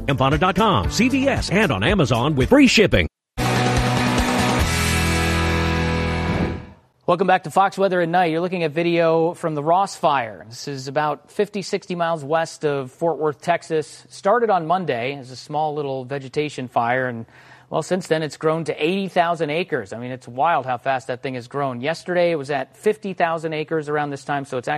Campana.com, CVS, and on Amazon with free shipping. Welcome back to Fox Weather at Night. You're looking at video from the Ross Fire. This is about 50, 60 miles west of Fort Worth, Texas. Started on Monday as a small little vegetation fire, and well, since then it's grown to 80,000 acres. I mean, it's wild how fast that thing has grown. Yesterday it was at 50,000 acres around this time, so it's actually